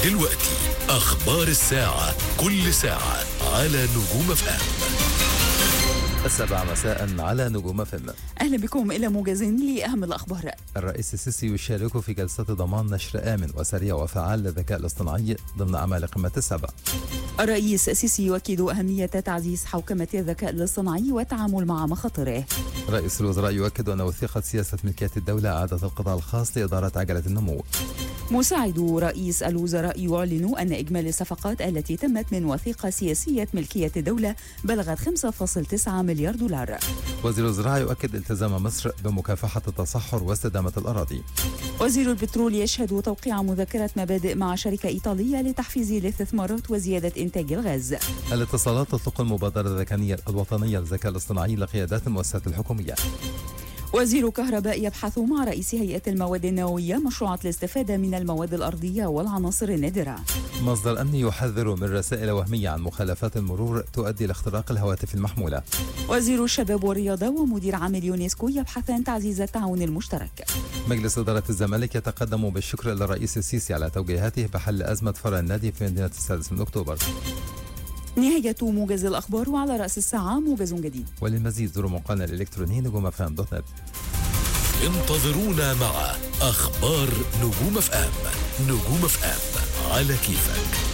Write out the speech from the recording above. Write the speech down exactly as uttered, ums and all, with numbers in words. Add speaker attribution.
Speaker 1: دلوقتي أخبار الساعة، كل ساعة على نجوم اف ام.
Speaker 2: السابعة مساء على نجوم اف ام.
Speaker 3: أهلا بكم إلى موجز لأهم الأخبار.
Speaker 2: الرئيس السيسي يشارك في جلسة ضمان نشر آمن وسريع وفعال للذكاء الاصطناعي ضمن أعمال قمة السبع.
Speaker 3: الرئيس السيسي يؤكد أهمية تعزيز حوكمة الذكاء الاصطناعي والتعامل مع مخاطره.
Speaker 2: رئيس الوزراء يؤكد أن وثيقة سياسة ملكية الدولة أعادت القطاع الخاص لإدارة عجلة النمو.
Speaker 3: مساعد رئيس الوزراء يعلن أن إجمالي الصفقات التي تمت من وثيقة سياسية ملكية الدولة بلغت خمسة فاصلة تسعة مليار دولار.
Speaker 2: وزير الزراعة يؤكد التزام مصر بمكافحة التصحر واستدامة الأراضي.
Speaker 3: وزير البترول يشهد توقيع مذكرة مبادئ مع شركة إيطالية لتحفيز الاستثمارات وزيادة إنتاج الغاز.
Speaker 2: الاتصالات تطلق المبادرة الذكية الوطنية للذكاء الاصطناعي لقيادات المؤسسات الحكومية.
Speaker 3: وزير كهرباء يبحث مع رئيس هيئة المواد النووية مشروعات الاستفادة من المواد الأرضية والعناصر النادرة.
Speaker 2: مصدر أمني يحذر من رسائل وهمية عن مخالفات المرور تؤدي لاختراق الهواتف المحمولة.
Speaker 3: وزير الشباب والرياضة ومدير عام اليونسكو يبحثان تعزيز التعاون المشترك.
Speaker 2: مجلس إدارة الزمالك يتقدم بالشكر للرئيس السيسي على توجيهاته بحل أزمة فرع النادي في مدينة السادس من أكتوبر.
Speaker 3: نهاية موجز الأخبار، وعلى رأس الساعة موجز جديد.
Speaker 2: وللمزيد زوروا موقعنا الإلكتروني نجوم اف ام دوت نت.
Speaker 1: انتظرونا مع أخبار نجوم اف ام. نجوم اف ام على كيفك.